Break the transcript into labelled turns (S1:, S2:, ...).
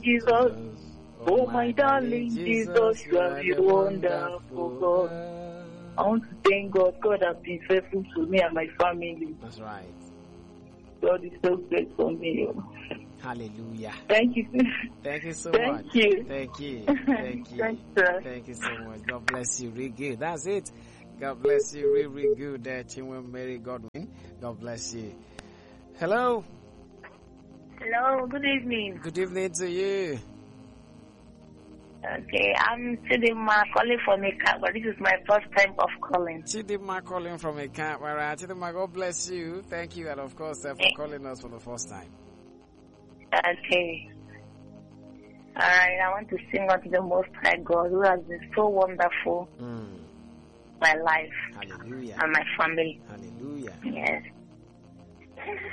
S1: Jesus. Oh, my darling Jesus, you are a wonderful God. I want to thank God. God has been faithful to me and my family.
S2: That's right.
S1: God is so great for me.
S2: Hallelujah.
S1: Thank you.
S2: Thank you so
S1: Thank
S2: much.
S1: you.
S2: Thank you. Thank you.
S1: Thanks, sir.
S2: Thank you so much. God bless you. Really good. That's it. God bless you. Really, really good there, Chinwe Mary Godwin. God bless you. Hello.
S3: Hello, good evening.
S2: Good evening to you.
S3: Okay, I'm Chidima calling from Eka, but this is my first time of calling.
S2: Chidima calling from a camp. All right. Chidima, God bless you. Thank you. And of course, for calling us for the first time.
S3: Okay. Alright, I want to sing unto the Most High God who has been so wonderful in my life.
S2: Hallelujah.
S3: And my family.
S2: Hallelujah.
S3: Yes.